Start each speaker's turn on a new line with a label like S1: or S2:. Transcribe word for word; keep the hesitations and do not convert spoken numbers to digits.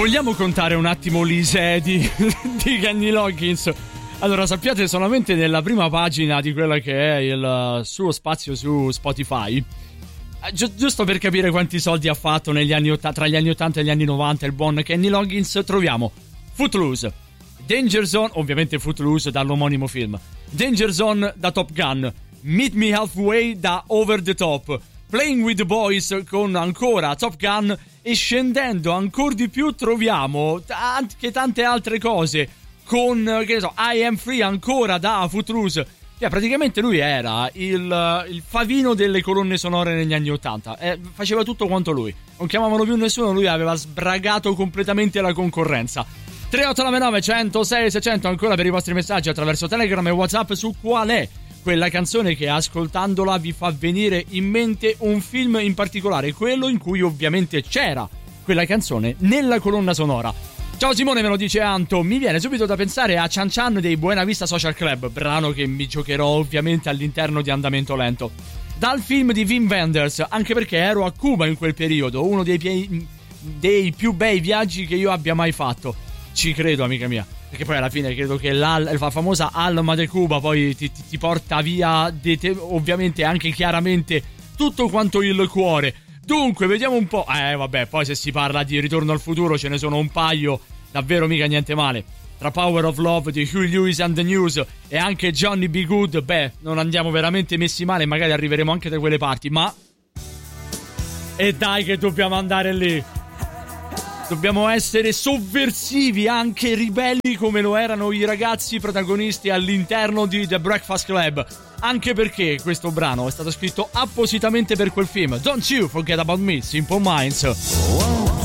S1: Vogliamo contare un attimo l'I S E di, di Kenny Loggins? Allora, sappiate, solamente nella prima pagina di quella che è il suo spazio su Spotify, gi- giusto per capire quanti soldi ha fatto negli anni ottanta, tra gli anni ottanta e gli anni novanta il buon Kenny Loggins, troviamo Footloose, Danger Zone, ovviamente Footloose dall'omonimo film, Danger Zone da Top Gun, Meet Me Halfway da Over the Top, Playing with the Boys con ancora Top Gun, e scendendo ancora di più troviamo anche tante altre cose con, che ne so, I Am Free ancora da Footloose. Cioè, praticamente lui era il, il favino delle colonne sonore negli anni ottanta, eh, faceva tutto quanto lui, non chiamavano più nessuno, lui aveva sbragato completamente la concorrenza. Tre otto nove nove uno zero sei sei zero zero ancora per i vostri messaggi attraverso Telegram e WhatsApp su qual è quella canzone che ascoltandola vi fa venire in mente un film in particolare, quello in cui ovviamente c'era quella canzone nella colonna sonora. Ciao Simone, me lo dice Anto, mi viene subito da pensare a Chan Chan dei Buena Vista Social Club, brano che mi giocherò ovviamente all'interno di Andamento Lento. Dal film di Wim Wenders, anche perché ero a Cuba in quel periodo, uno dei, pie- dei più bei viaggi che io abbia mai fatto. Ci credo, amica mia, perché poi alla fine credo che la, la famosa Alma de Cuba poi ti, ti, ti porta via de te, ovviamente anche chiaramente tutto quanto il cuore. Dunque, vediamo un po'. Eh vabbè, poi se si parla di Ritorno al futuro ce ne sono un paio, davvero mica niente male. Tra Power of Love di Huey Lewis and the News e anche Johnny B. Good, beh, non andiamo veramente messi male, magari arriveremo anche da quelle parti, ma e dai che dobbiamo andare lì. Dobbiamo essere sovversivi, anche ribelli come lo erano i ragazzi protagonisti all'interno di The Breakfast Club. Anche perché questo brano è stato scritto appositamente per quel film. Don't You Forget About Me, Simple Minds.